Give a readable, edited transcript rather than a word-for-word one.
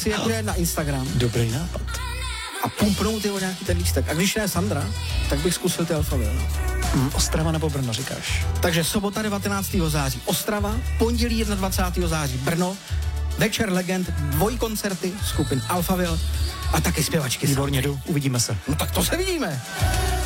si je na Instagram. Dobrý nápad. A pumpnout jeho nějaký ten lístek. A když ne Sandra, tak bych zkusil ty Alphaville. No. Ostrava nebo Brno, říkáš? Takže sobota 19. září Ostrava, pondělí 21. září Brno, Večer legend, dvojkoncerty skupin Alphaville a taky zpěvačky. Výborně, jdu, uvidíme se. No tak to se vidíme.